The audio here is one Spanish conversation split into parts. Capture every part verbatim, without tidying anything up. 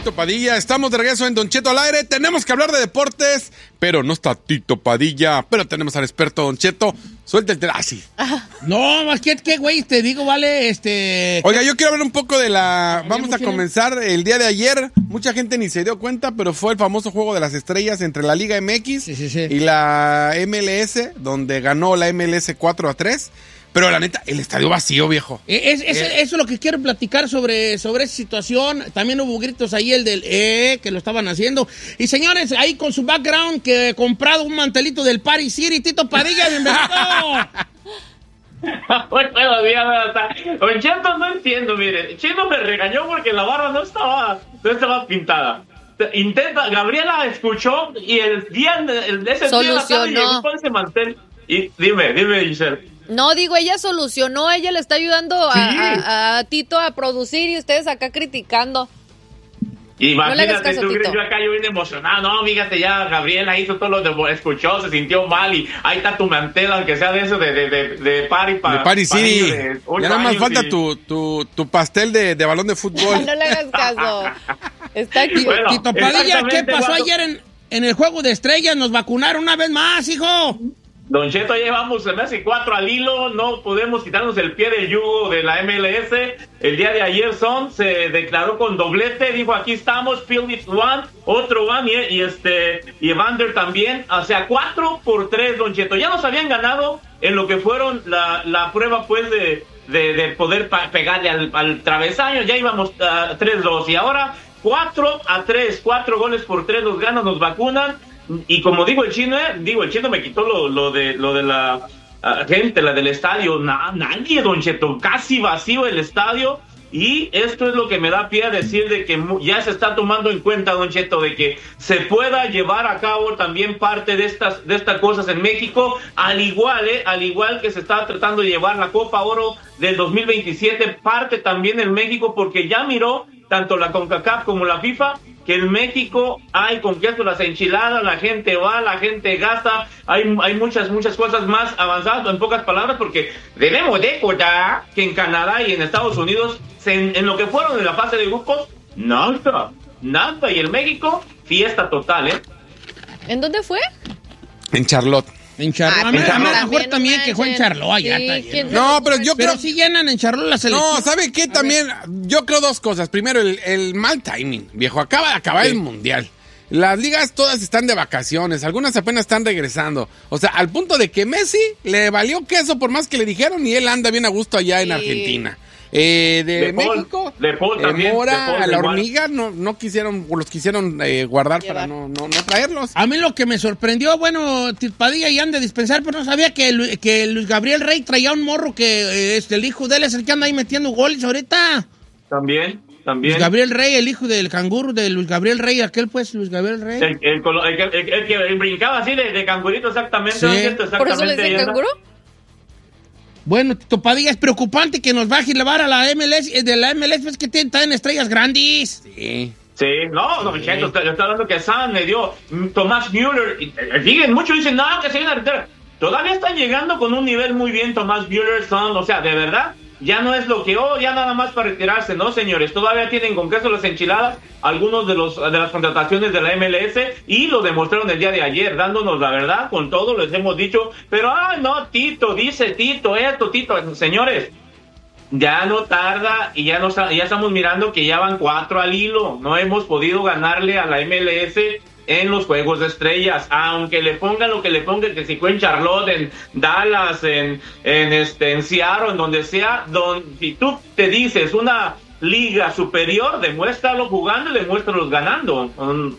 Tito Padilla. Estamos de regreso en Don Cheto al aire. Tenemos que hablar de deportes, pero no está Tito Padilla. Pero tenemos al experto Don Cheto. Suelta el así. No, más que qué güey, te digo, vale, este... Oiga, yo quiero hablar un poco de la... Vamos a ¿quién? comenzar el día de ayer. Mucha gente ni se dio cuenta, pero fue el famoso juego de las estrellas entre la Liga M X Sí, sí, sí. y la M L S, donde ganó la M L S cuatro a tres. Pero la neta, el estadio vacío, viejo. Es, es, Eh. Eso es lo que quiero platicar sobre, sobre esa situación. También hubo gritos ahí, el del eh, que lo estaban haciendo. Y señores, ahí con su background, que he comprado un mantelito del Paris City, Tito Padilla, bienvenido. Buenos días, Don Cheto, no entiendo, mire. Chino me regañó porque la barba no estaba, no estaba pintada. Intenta, Gabriela escuchó y el día, el, ese Solucionó. día llegó con ese mantel. Y dime, dime, Giselle. No, digo, ella solucionó, ella le está ayudando a, Sí. a, a Tito a producir y ustedes acá criticando. Imagínate, No le hagas caso, tú crees, Tito. yo acá yo bien emocionado. No, fíjate, ya Gabriela hizo todo lo de, escuchó, se sintió mal y ahí está tu mantel, aunque sea de eso, de, de, de, de Paris para. De Paris City. Ya nada más falta tu, tu, tu pastel de, de balón de fútbol. No le hagas caso. Está aquí. Bueno, Tito Padilla, ¿qué exactamente, pasó cuando- ayer en, en el juego de estrellas? Nos vacunaron una vez más, hijo. Don Cheto, llevamos, se me hace cuatro al hilo, no podemos quitarnos el pie del yugo de la M L S. El día de ayer Son se declaró con doblete, dijo aquí estamos, Phillips one, otro one y, y este y Evander también, o sea, cuatro por tres, Don Cheto. Ya nos habían ganado en lo que fueron la, la prueba pues de, de, de poder pa- pegarle al, al travesaño, ya íbamos a tres dos y ahora cuatro a tres, cuatro goles por tres los ganan, nos vacunan. Y como digo el chino, eh, digo el chino me quitó lo, lo de lo de la uh, gente, la del estadio, Na, nadie, Don Cheto, casi vacío el estadio. Y esto es lo que me da pie a decir de que mu- ya se está tomando en cuenta, Don Cheto, de que se pueda llevar a cabo también parte de estas de estas cosas en México, al igual, eh, al igual que se está tratando de llevar la Copa Oro del dos mil veintisiete, parte también en México, porque ya miró tanto la CONCACAF como la FIFA que en México hay confianza, las enchiladas, la gente va, la gente gasta, hay, hay muchas, muchas cosas más avanzadas, en pocas palabras, porque debemos de recordar que en Canadá y en Estados Unidos, se, en, en lo que fueron en la fase de grupos, nada, nada, y en México, fiesta total, ¿eh? ¿En dónde fue? En Charlotte. En Charlotte. Ah, a mí, pero a mí también, mejor no también que fue en manchen. Charlotte. Ya Sí, está bien. ¿quién- No, pero yo Pero creo... sí llenan en Charlotte la selección. No, ¿sabe qué? También, yo creo dos cosas. Primero, el, el mal timing, viejo. Acaba de acabar Sí. el Mundial. Las ligas todas están de vacaciones, algunas apenas están regresando. O sea, al punto de que Messi le valió queso por más que le dijeron y él anda bien a gusto allá en Sí. Argentina. Eh, de, De Paul, México, de Paul eh, también, Mora, de Paul a la igual. hormiga, no, no quisieron, o los quisieron eh, guardar Llevar. para no, no, no traerlos. A mí lo que me sorprendió, bueno, Tito Padilla y han de dispensar, pero no sabía que, Lu- que Luis Gabriel Rey traía un morro que eh, este, el hijo de él es el que anda ahí metiendo goles ahorita. También, también. Luis Gabriel Rey, el hijo del canguro de Luis Gabriel Rey, aquel pues, Luis Gabriel Rey. El, el, colo- el, que- el, el que brincaba así de, de cangurito, exactamente, Sí. ¿no es cierto? ¿Por eso le Exactamente, dicen ahí anda. canguro? Bueno, Tito Padilla, es preocupante que nos baje y le va a la M L S, eh, de la M L S, pues que tienen en estrellas grandes. Sí. Sí, no, Don Cheto, está, está hablando que San le dio mm, Tomás Müller. y, eh, Siguen, muchos dicen, no, que se viene a retirar. Todavía están llegando con un nivel muy bien Tomás Müller, San, o sea, de verdad, ya no es lo que, oh, ya nada más para retirarse, ¿no, señores? Todavía tienen con queso las enchiladas algunos de los de las contrataciones de la M L S y lo demostraron el día de ayer, dándonos la verdad con todo, les hemos dicho, pero, ay, no, Tito, dice Tito, esto, Tito, señores. Ya no tarda y ya, nos, ya estamos mirando que ya van cuatro al hilo. No hemos podido ganarle a la M L S en los Juegos de Estrellas. Aunque le pongan lo que le pongan, que si fue en Charlotte, en Dallas, en, en, este, en Seattle, en donde sea. Don, si tú te dices una liga superior, demuéstralo jugando y demuéstralo ganando. Um,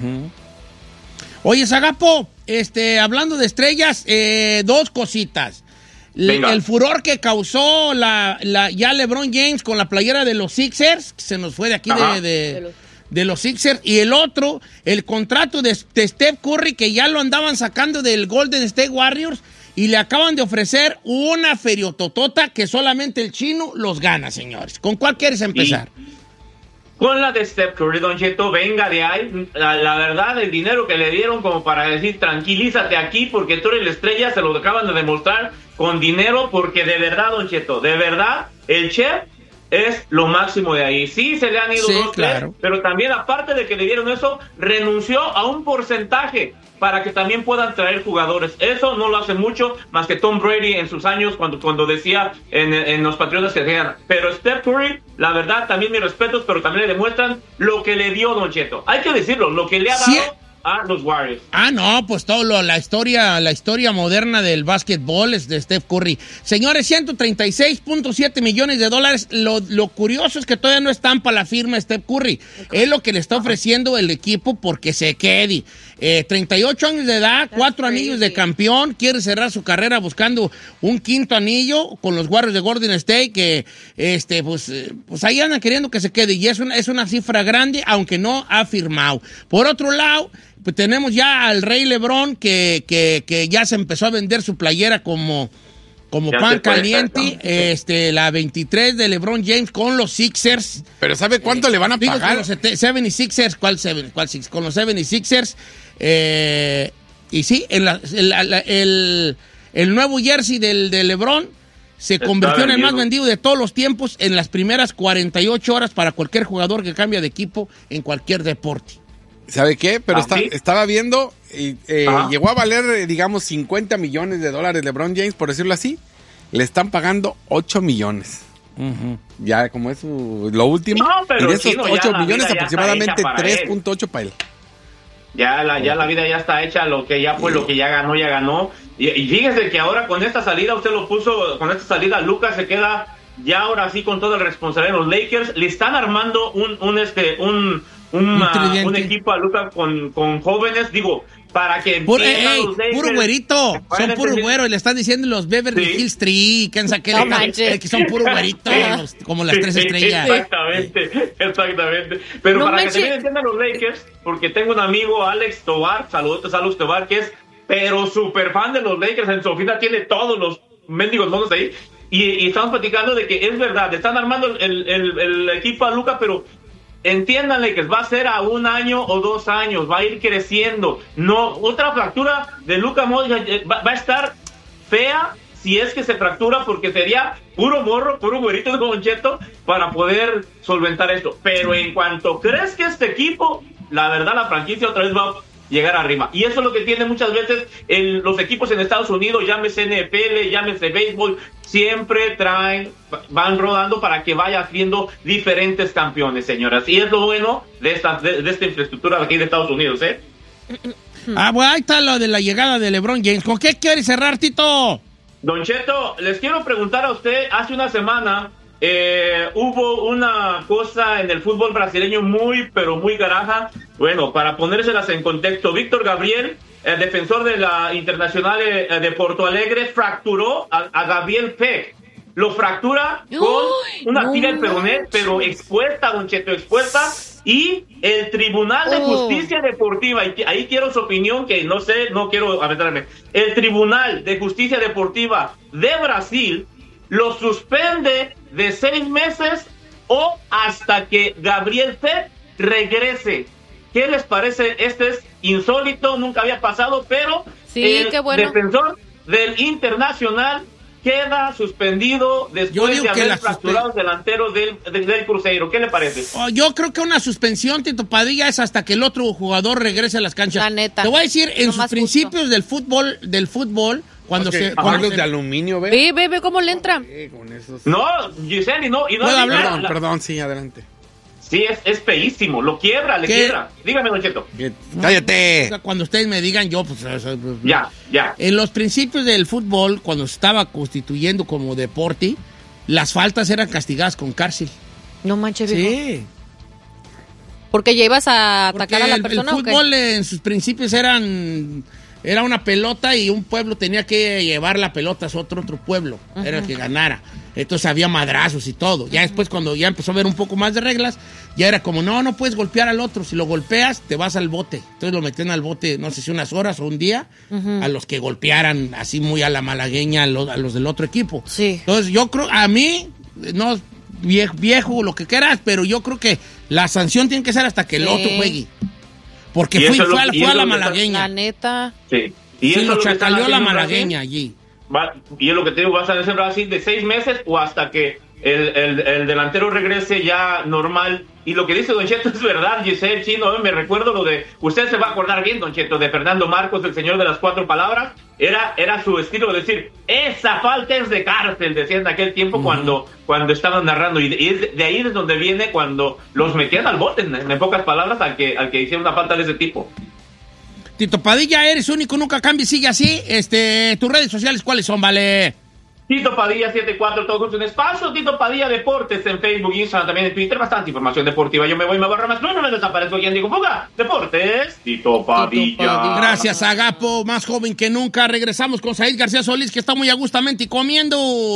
Oye, Zagapo, este, hablando de estrellas, eh, dos cositas. L- Venga. el furor que causó la, la, ya LeBron James con la playera de los Sixers, que se nos fue de aquí Ajá. de, de, De los- de los Sixers, y el otro, el contrato de, de Steph Curry, que ya lo andaban sacando del Golden State Warriors, y le acaban de ofrecer una feriototota que solamente el chino los gana, señores. ¿Con cuál quieres empezar? Con la de Steph Curry, Don Cheto, venga de ahí. La, la verdad, el dinero que le dieron como para decir, tranquilízate aquí porque tú eres la estrella, se lo acaban de demostrar con dinero, porque de verdad, Don Cheto, de verdad, el chef es lo máximo de ahí. Sí, se le han ido Sí, dos, claro. tres, pero también aparte de que le dieron eso, renunció a un porcentaje para que también puedan traer jugadores. Eso no lo hace mucho, más que Tom Brady en sus años cuando, cuando decía en, en los Patriotas que decían. Pero Steph Curry, la verdad, también mis respetos, pero también le demuestran lo que le dio Don Cheto. Hay que decirlo, lo que le ha dado... Sí. a los Warriors. Ah, no, pues todo lo, la historia, la historia moderna del básquetbol es de Steph Curry. Señores, ciento treinta y seis punto siete millones de dólares. Lo, lo curioso es que todavía no están para la firma de Steph Curry. Okay. Es lo que le está ofreciendo el equipo porque se quede. Eh, treinta y ocho años de edad, That's cuatro crazy. Anillos de campeón, quiere cerrar su carrera buscando un quinto anillo con los Warriors de Golden State, que este, pues, pues ahí andan queriendo que se quede. Y es una, es una cifra grande, aunque no ha firmado. Por otro lado, pues tenemos ya al Rey LeBron que, que, que ya se empezó a vender su playera como, como pan caliente. Este, la veintitrés de LeBron James con los Sixers. Pero ¿sabe cuánto eh, le van a digo, pagar? Con los setenta y seis ers, ¿cuál seven, cuál six? Con los setenta y seis ers. Eh, y sí, el, el, el, el nuevo jersey del, de LeBron se Está convirtió vendido. en el más vendido de todos los tiempos en las primeras cuarenta y ocho horas para cualquier jugador que cambia de equipo en cualquier deporte. ¿Sabe qué? Pero ¿Ah, está, sí? estaba viendo, y, eh, llegó a valer, digamos, cincuenta millones de dólares LeBron James, por decirlo así. Le están pagando ocho millones. Uh-huh. Ya, como es su, lo último. No, pero y de esos Chino, ocho millones, aproximadamente tres para punto ocho para él. Ya la, ya la vida ya está hecha, lo que ya fue, sí. lo que ya ganó, ya ganó. Y, y fíjese que ahora con esta salida, usted lo puso, con esta salida, Lucas se queda ya ahora sí con toda la responsabilidad de los Lakers. Le están armando un, un este, un... Un, un, uh, un equipo a Lucas con, con jóvenes, digo, para que Pur, ey, ey, Lakers, puro güerito, son puro güero y le están diciendo los Beverly sí. Hills Tree, que, no le, que son puro güeritos, los, como las tres estrellas. Exactamente, exactamente. Pero no para manches. que también entiendan los Lakers, porque tengo un amigo, Alex Tobar, saludos a Alex Tobar, que es pero súper fan de los Lakers, en su oficina tiene todos los mendigos monos ahí, y, y estamos platicando de que es verdad, están armando el, el, el equipo a Lucas, pero entiéndanle que va a ser a un año o dos años, va a ir creciendo. No, otra fractura de Luka Modric va, va a estar fea si es que se fractura, porque sería puro morro, puro güerito de Don Cheto para poder solventar esto. Pero en cuanto crees que este equipo, la verdad la franquicia otra vez va a llegar arriba. Y eso es lo que tiene muchas veces el, los equipos en Estados Unidos, llámese N F L, llámese béisbol, siempre traen, van rodando para que vaya haciendo diferentes campeones, señoras. Y es lo bueno de esta, de, de esta infraestructura aquí de Estados Unidos, ¿eh? Ah, bueno, ahí está lo de la llegada de LeBron James. ¿Con qué quiere cerrar, Tito? Don Cheto, les quiero preguntar a usted, hace una semana eh, hubo una cosa en el fútbol brasileño muy, pero muy garaja. Bueno, para ponérselas en contexto, Víctor Gabriel, el defensor de la Internacional eh, de Porto Alegre, fracturó a, a Gabriel Peck. Lo fractura con Uy, una no, tira del peroné, pero expuesta, Don Cheto, expuesta. Y el Tribunal de Justicia oh. Deportiva, y ahí quiero su opinión, que no sé, no quiero aventarme. El Tribunal de Justicia Deportiva de Brasil lo suspende de seis meses o hasta que Gabriel Peck regrese. ¿Qué les parece? Este es insólito, nunca había pasado, pero sí, el qué bueno. defensor del Internacional queda suspendido después de haber fracturado el delantero del, del, del Cruzeiro. ¿Qué le parece? Oh, yo creo que una suspensión, Tito Padilla, es hasta que el otro jugador regrese a las canchas. La neta. Te voy a decir, en sus principios justo. del fútbol, del fútbol, cuando okay. se... Cuando se... de aluminio, ¿ve? Ve, ve, ve cómo le entra. Eh, con esos... No, Giselle, y no... Y no ¿Puedo hablar? Perdón, perdón, sí, adelante. Sí, es, es feísimo, lo quiebra, le ¿Qué? quiebra. Dígame, Don Cheto. ¡Cállate! Cuando ustedes me digan, yo, pues... Ya, ya. En los principios del fútbol, cuando se estaba constituyendo como deporte, las faltas eran castigadas con cárcel. No manches, viejo. Sí. ¿Porque ya ibas a atacar Porque a la el, persona el fútbol o qué? En sus principios eran... Era una pelota y un pueblo tenía que llevar la pelota a otro, otro pueblo. Uh-huh. Era el que ganara. Entonces había madrazos y todo. Ya uh-huh. después, cuando ya empezó a haber un poco más de reglas, ya era como, no, no puedes golpear al otro. Si lo golpeas, te vas al bote. Entonces lo metían al bote, no sé si unas horas o un día, uh-huh. a los que golpearan así muy a la malagueña a los, a los del otro equipo. Sí. Entonces yo creo, a mí, no viejo, viejo lo que quieras, pero yo creo que la sanción tiene que ser hasta que sí. el otro juegue. Porque fui, fue, lo, fue a la malagueña. La neta. Sí. Y sí, lo chacaleó la malagueña allí. Va, y es lo que te digo, vas a hacer Brasil de seis meses o hasta que el, el, el delantero regrese ya normal. Y lo que dice Don Cheto es verdad, Giselle, Chino, me recuerdo lo de, usted se va a acordar bien, Don Cheto, de Fernando Marcos, el señor de las cuatro palabras. Era, era su estilo de decir, esa falta es de cárcel, decían en aquel tiempo uh-huh. cuando, cuando estaban narrando. Y de, y de, de ahí es donde viene cuando los metían al bote, en, en pocas palabras, al que, al que hicieron una falta de ese tipo. Tito Padilla, eres único, nunca cambies, sigue así. Este, tus redes sociales, ¿cuáles son, vale? Tito Padilla setenta y cuatro, todo junto en espacio. Tito Padilla Deportes en Facebook, Instagram, también en Twitter. Bastante información deportiva. Yo me voy, me barra más. No, no me desaparezco. ¿Quién digo? Fuga. Deportes. Tito Padilla. Tito Padilla. Gracias, Agapo. Más joven que nunca. Regresamos con Said García Solís, que está muy a gustamente y comiendo.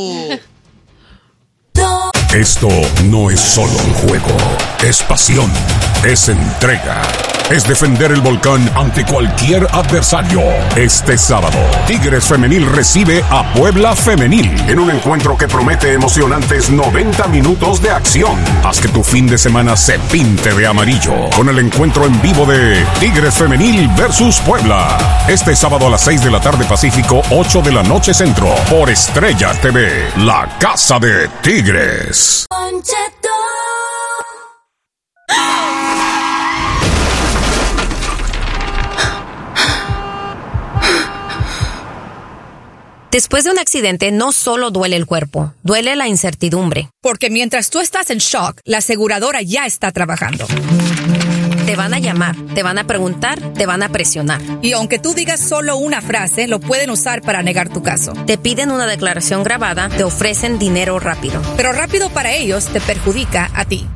Esto no es solo un juego. Es pasión. Es entrega. Es defender el volcán ante cualquier adversario. Este sábado, Tigres Femenil recibe a Puebla Femenil en un encuentro que promete emocionantes noventa minutos de acción. Haz que tu fin de semana se pinte de amarillo con el encuentro en vivo de Tigres Femenil versus Puebla. Este sábado a las seis de la tarde Pacífico, ocho de la noche Centro, por Estrella T V, la casa de Tigres. Después de un accidente, no solo duele el cuerpo, duele la incertidumbre. Porque mientras tú estás en shock, la aseguradora ya está trabajando. Te van a llamar, te van a preguntar, te van a presionar. Y aunque tú digas solo una frase, lo pueden usar para negar tu caso. Te piden una declaración grabada, te ofrecen dinero rápido. Pero rápido para ellos te perjudica a ti.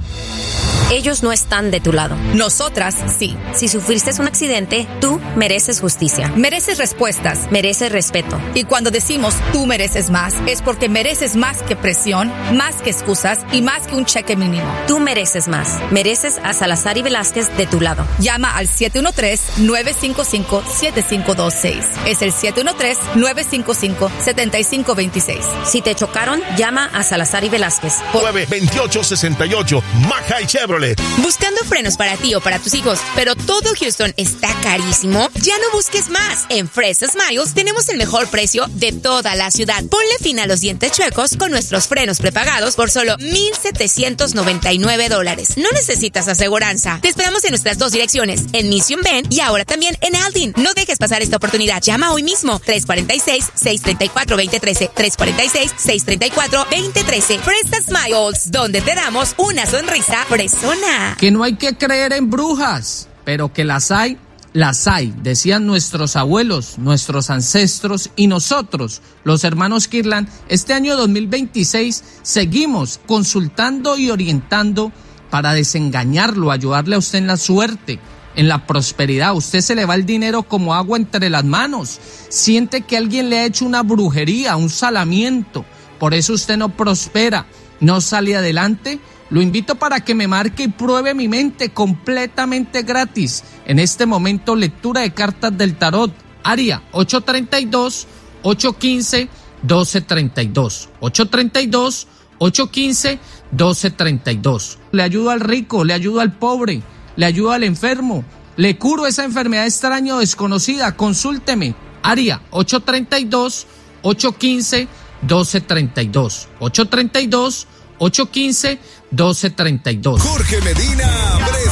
Ellos no están de tu lado. Nosotras sí. Si sufriste un accidente, tú mereces justicia. Mereces respuestas. Mereces respeto. Y cuando decimos tú mereces más, es porque mereces más que presión, más que excusas y más que un cheque mínimo. Tú mereces más. Mereces a Salazar y Velázquez de tu lado. Llama al siete uno tres, nueve cinco cinco, siete cinco dos seis. Es el siete uno tres, nueve cinco cinco, siete cinco dos seis. Si te chocaron, llama a Salazar y Velázquez. Por nueve veintiocho sesenta y ocho, Maja y Chevrolet. ¿Buscando frenos para ti o para tus hijos, pero todo Houston está carísimo? Ya no busques más. En Fresh Smiles tenemos el mejor precio de toda la ciudad. Ponle fin a los dientes chuecos con nuestros frenos prepagados por solo mil setecientos noventa y nueve dólares. No necesitas aseguranza. Te esperamos en nuestras dos direcciones, en Mission Bend y ahora también en Aldin. No dejes pasar esta oportunidad. Llama hoy mismo. tres cuatro seis, seis tres cuatro, dos cero uno tres. tres cuatro seis, seis tres cuatro, dos cero uno tres. Fresh Smiles, donde te damos una sonrisa fresona. Que no hay que creer en brujas, pero que las hay, las hay, decían nuestros abuelos, nuestros ancestros y nosotros, los hermanos Kirlan. Este año dos mil veintiséis seguimos consultando y orientando para desengañarlo, ayudarle a usted en la suerte, en la prosperidad. Usted se le va el dinero como agua entre las manos, siente que alguien le ha hecho una brujería, un salamiento, por eso usted no prospera, no sale adelante. Lo invito para que me marque y pruebe mi mente completamente gratis. En este momento, lectura de cartas del tarot. Área ocho tres dos, ocho uno cinco, uno dos tres dos. ocho tres dos, ocho uno cinco, uno dos tres dos. Le ayudo al rico, le ayudo al pobre, le ayudo al enfermo. Le curo esa enfermedad extraña o desconocida. Consúlteme. Área ocho tres dos, ocho uno cinco, uno dos tres dos. ocho tres dos, ocho uno cinco, uno dos tres dos. Jorge Medina,